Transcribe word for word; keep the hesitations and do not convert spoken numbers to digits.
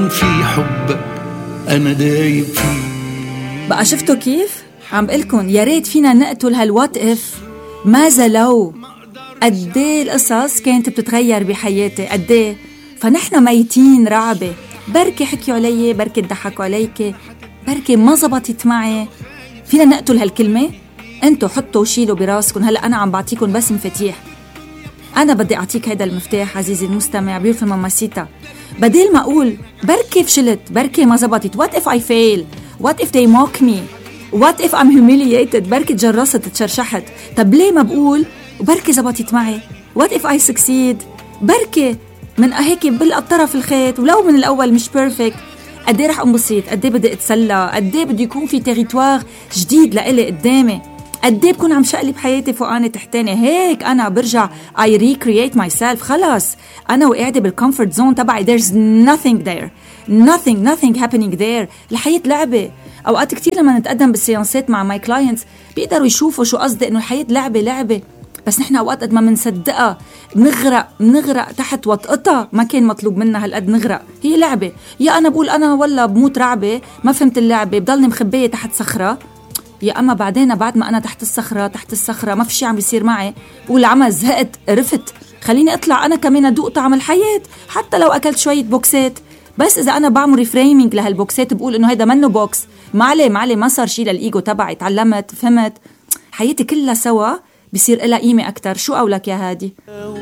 في حب أنا دايب فيه. بقى شفتوا كيف؟ عم بقلكن يا ريت فينا نقتل هالوات اف. ماذا لو قديه القصص كانت بتتغير بحياتي قديه. فنحن ميتين رعبة، بركي حكيوا علي، بركي ضحكوا عليك، بركي ما زبطت معي. فينا نقتل هالكلمة؟ انتو حطوا وشيلوا براسكن. هلأ أنا عم بعطيكن بس مفاتيح. أنا بدي أعطيك هيدا المفتاح عزيزي المستمع بيوفي ماماسيتا. بدل ما أقول بركي فشلت، بركي ما زبطت، what if I fail, what if they mock me, what if I'm humiliated، بركي تجرست تشرشحت. طب ليه ما بقول بركي زبطت معي what if I succeed، بركي من هيك بلقى الطرف الخيط ولو من الأول مش perfect. قديه رح انبسط، قديه بدي اتسلى، قديه بده يكون في تيريتوار جديد لإلي قدامي، قديه بكون عم شقلب حياتي فوقاني تحتاني. هيك أنا برجع I recreate myself. خلاص أنا وقاعدة بالcomfort zone تبعي. there's nothing there, nothing nothing happening there. الحياة لعبة. أوقات كتير لما نتقدم بالسيانسات مع my clients بيقدروا يشوفوا شو قصدي إنه الحياة لعبة لعبة. بس نحن أوقات قد ما منصدقها بنغرق بنغرق تحت وطقتها. ما كان مطلوب منا هالقد نغرق، هي لعبة. يا أنا بقول أنا والله بموت رعبة ما فهمت اللعبة، بضلني مخبية تحت صخرة. يا أما بعدين بعد ما أنا تحت الصخرة تحت الصخرة ما في شي عم بيصير معي، بقول عمى زهقت قرفت، خليني أطلع أنا كمان أدوق طعم الحياة حتى لو أكلت شوية بوكسات. بس إذا أنا بعمل ريفريمينج لهالبوكسات بقول إنه هيدا منه بوكس، معلي معلي ما صار شي للإيجو تبعي، تعلمت فهمت حياتي كلها سوا بيصير إلها قيمة أكتر. شو قولك يا هادي؟